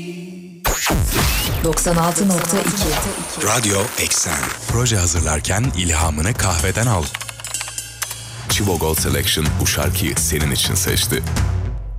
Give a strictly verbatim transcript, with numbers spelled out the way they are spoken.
doksan altı nokta iki Radyo Eksen. Proje hazırlarken ilhamını kahveden al. Chivo Gold Selection bu şarkıyı senin için seçti.